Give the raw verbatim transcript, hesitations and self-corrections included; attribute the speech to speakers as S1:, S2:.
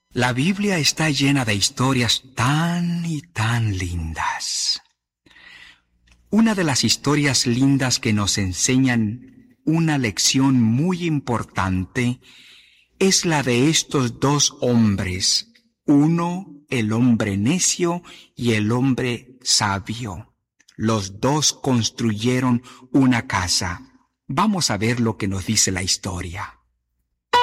S1: La Biblia está llena de historias tan y tan lindas. Una de las historias lindas que nos enseñan una lección muy importante es la de estos dos hombres, uno el hombre necio y el hombre sabio. Los dos construyeron una casa. Vamos a ver lo que nos dice la historia.